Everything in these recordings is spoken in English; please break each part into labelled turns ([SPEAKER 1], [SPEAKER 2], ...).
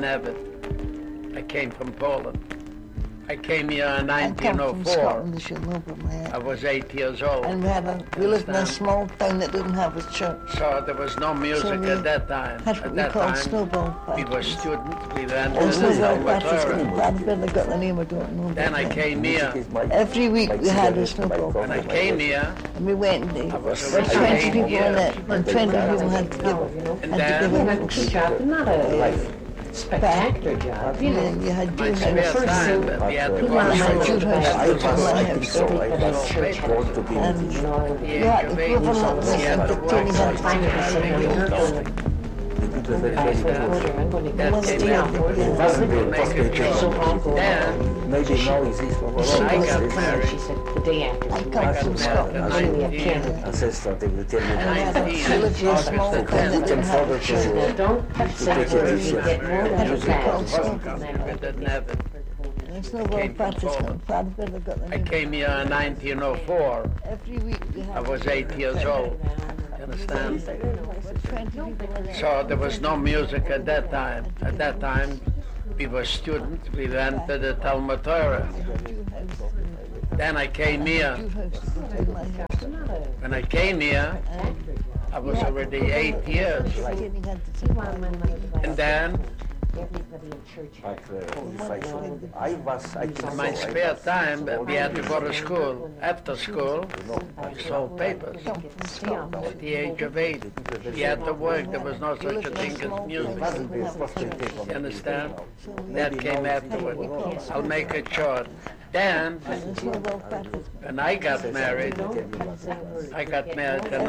[SPEAKER 1] Nevitt. I came from Poland. I came here in
[SPEAKER 2] I come from
[SPEAKER 1] 1904.
[SPEAKER 2] Scotland, as you know, but
[SPEAKER 1] I was 8 years old.
[SPEAKER 2] and we lived in a small town that didn't have a church.
[SPEAKER 1] So there was no music
[SPEAKER 2] we
[SPEAKER 1] at that time.
[SPEAKER 2] Had what
[SPEAKER 1] At
[SPEAKER 2] we
[SPEAKER 1] that
[SPEAKER 2] called
[SPEAKER 1] time,
[SPEAKER 2] snowball
[SPEAKER 1] we were
[SPEAKER 2] parties.
[SPEAKER 1] students. We went to
[SPEAKER 2] And snowball
[SPEAKER 1] the
[SPEAKER 2] parties,
[SPEAKER 1] Salvatore.
[SPEAKER 2] I barely got the name, I don't know.
[SPEAKER 1] Then I
[SPEAKER 2] but,
[SPEAKER 1] came here.
[SPEAKER 2] every week we had a snowball
[SPEAKER 1] When
[SPEAKER 2] party.
[SPEAKER 1] I came here,
[SPEAKER 2] And we went there.
[SPEAKER 1] I was
[SPEAKER 2] There were 20
[SPEAKER 1] already 8
[SPEAKER 2] people in
[SPEAKER 1] years.
[SPEAKER 2] it, and 20 people had to give,
[SPEAKER 1] And
[SPEAKER 2] had
[SPEAKER 1] then-
[SPEAKER 2] to give
[SPEAKER 3] Not
[SPEAKER 2] a
[SPEAKER 3] a good job, not a spectacular job, you know.
[SPEAKER 2] and you had
[SPEAKER 1] my
[SPEAKER 2] Jew
[SPEAKER 1] spare
[SPEAKER 2] house.
[SPEAKER 3] first
[SPEAKER 1] time,
[SPEAKER 3] thing-
[SPEAKER 1] we had to
[SPEAKER 3] He
[SPEAKER 1] go
[SPEAKER 3] wanted
[SPEAKER 1] to
[SPEAKER 3] my
[SPEAKER 1] school.
[SPEAKER 2] Jew house.
[SPEAKER 3] I
[SPEAKER 2] I was, I
[SPEAKER 3] think
[SPEAKER 2] was,
[SPEAKER 3] so. I was
[SPEAKER 1] church
[SPEAKER 3] born to be
[SPEAKER 2] and
[SPEAKER 3] you know,
[SPEAKER 1] The
[SPEAKER 2] you had the
[SPEAKER 1] incubators,
[SPEAKER 2] equivalent was
[SPEAKER 1] we had to
[SPEAKER 2] entertaining
[SPEAKER 1] work.
[SPEAKER 2] had
[SPEAKER 3] finally
[SPEAKER 2] to
[SPEAKER 3] said, no, you're going to buy for a quarter, I'm going to
[SPEAKER 1] That
[SPEAKER 3] get
[SPEAKER 1] came
[SPEAKER 3] stay
[SPEAKER 1] out.
[SPEAKER 3] on board.
[SPEAKER 2] It
[SPEAKER 4] wasn't the
[SPEAKER 1] Make a
[SPEAKER 4] possibility.
[SPEAKER 1] joke.
[SPEAKER 3] So I'll go
[SPEAKER 1] Then,
[SPEAKER 4] maybe now is this for
[SPEAKER 2] She
[SPEAKER 1] I
[SPEAKER 4] all
[SPEAKER 1] got
[SPEAKER 4] this
[SPEAKER 1] married.
[SPEAKER 3] She said, the day after.
[SPEAKER 2] I
[SPEAKER 3] she
[SPEAKER 2] come
[SPEAKER 3] went.
[SPEAKER 2] from
[SPEAKER 1] married
[SPEAKER 2] Scotland.
[SPEAKER 1] at
[SPEAKER 3] Give me a
[SPEAKER 1] 19.
[SPEAKER 3] piano.
[SPEAKER 4] ancestor, they will tell me
[SPEAKER 2] And we
[SPEAKER 4] that.
[SPEAKER 2] had a village in a small town that didn't have a
[SPEAKER 3] She said, now
[SPEAKER 2] church.
[SPEAKER 3] don't say
[SPEAKER 4] take it
[SPEAKER 3] words,
[SPEAKER 4] easy.
[SPEAKER 3] you get more out of
[SPEAKER 2] Music
[SPEAKER 3] that.
[SPEAKER 2] also.
[SPEAKER 3] And I
[SPEAKER 1] With the Nevitt.
[SPEAKER 2] And the snowball parties come, I barely got the
[SPEAKER 1] I
[SPEAKER 2] name.
[SPEAKER 1] came here in 1904.
[SPEAKER 2] Every week we
[SPEAKER 1] I
[SPEAKER 2] had
[SPEAKER 1] was 8 years old. You understand?
[SPEAKER 2] 20 people in it.
[SPEAKER 1] So there was no music at that time. At that time, we were students. We went to the Talmud Torah.
[SPEAKER 2] Jew house.
[SPEAKER 1] Then I came here.
[SPEAKER 2] Jew house in my house.
[SPEAKER 1] When I came here, I was already 8 years.
[SPEAKER 2] Entertaining had to
[SPEAKER 3] He wanted my mother to buy
[SPEAKER 1] And then,
[SPEAKER 3] everybody in church.
[SPEAKER 4] But if I should, I think
[SPEAKER 1] in my
[SPEAKER 4] so, I
[SPEAKER 1] spare
[SPEAKER 4] was
[SPEAKER 1] time,
[SPEAKER 4] born
[SPEAKER 1] we had to go to school. After school, we sold papers.
[SPEAKER 3] Stay on board.
[SPEAKER 1] At the age of 8, we had to work. There was no such a thing as music.
[SPEAKER 4] wasn't the possibility for
[SPEAKER 1] You
[SPEAKER 4] me.
[SPEAKER 1] understand? That came afterward. I'll make it short. Then,
[SPEAKER 2] the snowball parties.
[SPEAKER 1] when I got married, I got married in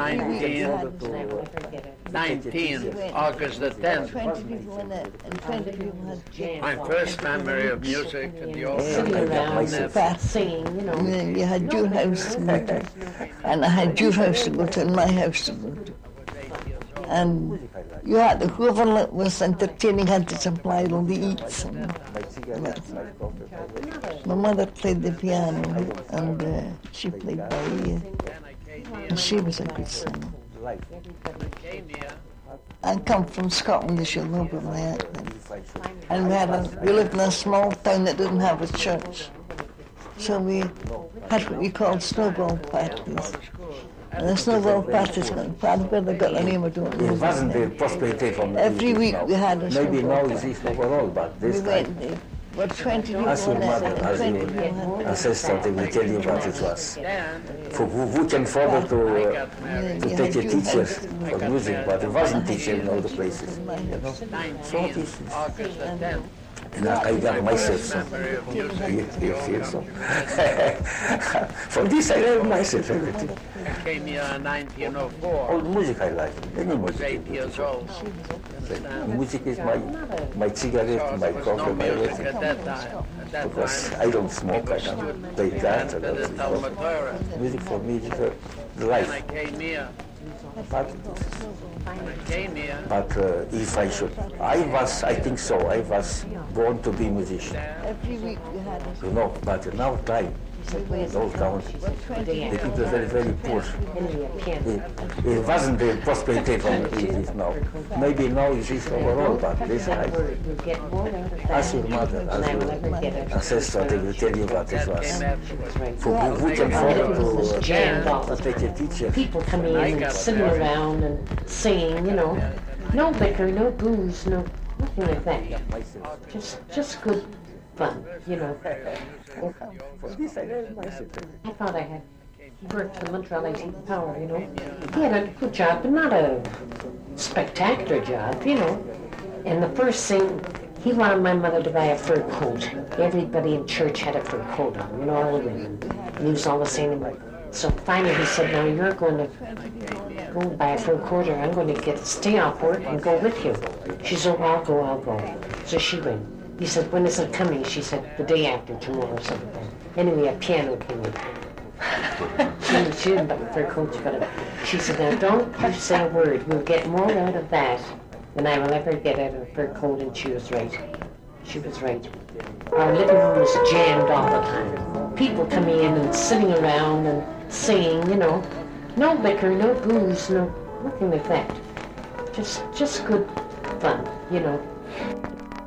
[SPEAKER 1] 19, August the 10th.
[SPEAKER 2] 20 people in it, and 20 people had
[SPEAKER 1] My first memory of music in the old
[SPEAKER 3] Sitting
[SPEAKER 1] country.
[SPEAKER 3] around,
[SPEAKER 2] fast.
[SPEAKER 3] singing, you know.
[SPEAKER 2] And then you had Jew house to go to, and I had Jew house to go to, and my house to go to. And you had the equivalent was entertaining, had to supply all the eats. And
[SPEAKER 4] My cigarettes, my coffee.
[SPEAKER 2] my mother played the piano, and she played by ear. And she was a good singer.
[SPEAKER 4] Life.
[SPEAKER 2] I come from Scotland, as you'll know by my accent.
[SPEAKER 4] If I should,
[SPEAKER 2] And we lived in a small town that didn't have a church. So we had what we called snowball parties. And the snowball parties, I barely got the name, I don't know.
[SPEAKER 4] it wasn't the possibility for me.
[SPEAKER 2] Every week we had a
[SPEAKER 4] Maybe
[SPEAKER 2] snowball
[SPEAKER 4] now is this overall, but
[SPEAKER 2] We
[SPEAKER 4] this time,
[SPEAKER 2] went there. But 20 people
[SPEAKER 4] as your
[SPEAKER 2] in it,
[SPEAKER 4] mother,
[SPEAKER 2] and
[SPEAKER 4] as
[SPEAKER 2] 20
[SPEAKER 4] your
[SPEAKER 2] people had
[SPEAKER 4] ancestor, they will tell you what it was.
[SPEAKER 1] Then,
[SPEAKER 4] For who can follow
[SPEAKER 1] I
[SPEAKER 4] to
[SPEAKER 1] got married
[SPEAKER 4] to
[SPEAKER 2] You
[SPEAKER 4] take
[SPEAKER 2] had
[SPEAKER 4] a
[SPEAKER 2] Jew
[SPEAKER 4] teacher
[SPEAKER 2] house.
[SPEAKER 4] of music, but it wasn't teacher in all the places.
[SPEAKER 2] in my house.
[SPEAKER 1] 19, August the 10th.
[SPEAKER 4] And I got myself
[SPEAKER 1] First
[SPEAKER 4] some.
[SPEAKER 1] memory of music.
[SPEAKER 4] You feel so? For this I love myself everything.
[SPEAKER 1] I came here in 1904.
[SPEAKER 4] All music I like, any
[SPEAKER 1] I was
[SPEAKER 4] music.
[SPEAKER 1] 8 years old. You understand?
[SPEAKER 4] Music is my
[SPEAKER 1] So
[SPEAKER 4] cigarette, my
[SPEAKER 1] there was
[SPEAKER 4] coffee,
[SPEAKER 1] no
[SPEAKER 4] my
[SPEAKER 1] music
[SPEAKER 4] everything.
[SPEAKER 1] at that time. At that
[SPEAKER 4] Because
[SPEAKER 1] time,
[SPEAKER 4] I don't smoke, I don't play that. I
[SPEAKER 1] to the Talmud
[SPEAKER 4] don't.
[SPEAKER 1] Torah.
[SPEAKER 4] Music for me is the
[SPEAKER 1] Then I
[SPEAKER 4] life.
[SPEAKER 1] came here.
[SPEAKER 4] But,
[SPEAKER 1] When I came here,
[SPEAKER 4] but if I should, I think so. I was born to be musician,
[SPEAKER 2] Every week we had a
[SPEAKER 4] you know. But now time, those towns, the people are very, very poor.
[SPEAKER 3] Anyway, a piano.
[SPEAKER 4] It wasn't the prosperity from it is now. Maybe now it is overall, but this
[SPEAKER 3] That
[SPEAKER 4] time,
[SPEAKER 3] word, you'll get more out of that.
[SPEAKER 4] ask your mother,
[SPEAKER 3] And
[SPEAKER 4] ask
[SPEAKER 3] I will
[SPEAKER 4] your
[SPEAKER 3] never get it.
[SPEAKER 4] ancestor, they will tell you what it
[SPEAKER 1] that
[SPEAKER 4] was.
[SPEAKER 1] came afterwards.
[SPEAKER 3] Right.
[SPEAKER 4] For who can follow
[SPEAKER 3] was
[SPEAKER 4] to
[SPEAKER 3] jammed all the
[SPEAKER 4] take a teacher.
[SPEAKER 3] People coming in and sitting around and singing, you know. No liquor, no booze, no nothing like that. Just good fun, you know.
[SPEAKER 4] For this I love myself.
[SPEAKER 3] I thought I had worked for Montreal Electric Power, you know. He had a good job, but not a spectacular job, you know. And the first thing, he wanted my mother to buy a fur coat. Everybody in church had a fur coat on, you know, all the women. And he was all the same. So finally he said, now you're going to go and buy a fur coat, or I'm going to stay off work and go with you. She said, oh, I'll go. So she went. He said, when is it coming? She said, the day after tomorrow or something. Anyway, a piano came in. she didn't buy a fur coat, she said, now don't you say a word. You'll get more out of that than I will ever get out of a fur coat. And she was right. She was right. Our living room was jammed all the time. People coming in and sitting around and singing, you know. No liquor, no booze, no nothing like that. Just good fun, you know.